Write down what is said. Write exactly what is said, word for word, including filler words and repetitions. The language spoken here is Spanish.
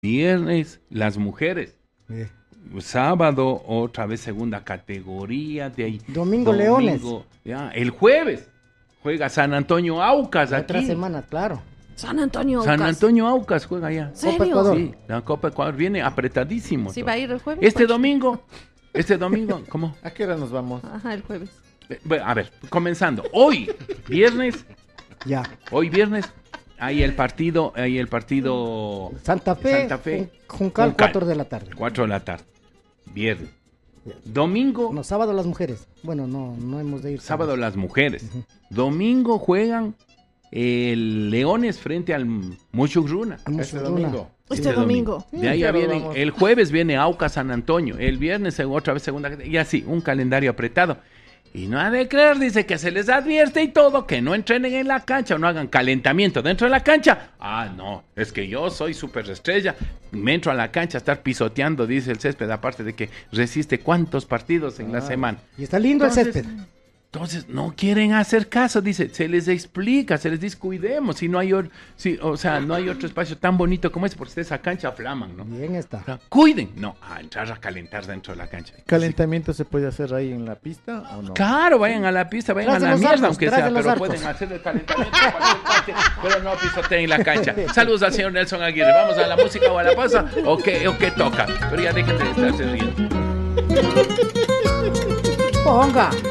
Viernes, las mujeres. Eh. Sábado, otra vez segunda categoría. De ahí, Domingo, Leones. Ya, el jueves juega San Antonio Aucas La aquí. otra semana, claro. San Antonio San Aucas. Antonio Aucas juega allá. ¿Serio? Copa Ecuador. Sí, la Copa Ecuador viene apretadísimo. ¿Sí todo. va a ir el jueves? Este Pues. domingo, este domingo, ¿cómo? ¿A qué hora nos vamos? Ajá, el jueves. Eh, bueno, a ver, comenzando. Hoy, viernes, Ya. hoy viernes, hay el partido, hay el partido Santa Fe, Santa Fe, Jun- Juncal, Juncal. cuatro de la tarde. cuatro de la tarde. Viernes. Domingo, No, sábado las mujeres. Bueno, no, no hemos de ir. sábado las mujeres. Domingo juegan el Leones frente al Mochugruna. Este domingo. Este domingo. De ahí Sí, claro, viene, vamos. el jueves viene Aucas San Antonio, el viernes otra vez segunda, y así, un calendario apretado. Y no ha de creer, dice que se les advierte y todo, que no entrenen en la cancha o no hagan calentamiento dentro de la cancha. Ah, no, es que yo soy súper estrella, me entro a la cancha a estar pisoteando, dice el césped, aparte de que resiste cuántos partidos en la Ah. semana. Y está lindo el Entonces, césped. Entonces, no quieren hacer caso, dice, se les explica, se les dice, cuidemos, si no hay, or- si, o sea, no hay otro espacio tan bonito como ese, porque esa cancha flaman, ¿no? Bien O está. sea, cuiden, no, a entrar a calentar dentro de la cancha. ¿Calentamiento se puede hacer ahí en la pista o no? Claro, vayan a la pista, vayan Tras de a la los mierda, arcos, aunque tras sea, de los pero arcos. pueden hacer el calentamiento en cualquier parte, pero no pisoteen la cancha. Saludos al señor Nelson Aguirre, ¿vamos a la música o a la pausa? ¿O qué, o qué toca? Pero ya dejen de estarse riendo. Ponga.